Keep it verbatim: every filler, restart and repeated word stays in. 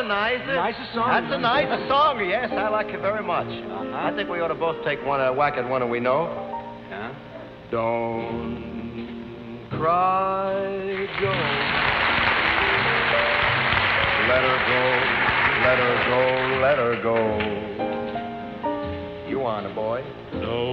nice. Nicest song. That's a nice song, yes. I like it very much. Uh-huh. I think we ought to both take one uh, whack at one that we know. Yeah? Don't cry, Joe. Let her go, let her go, let her go. You on it, boy. No.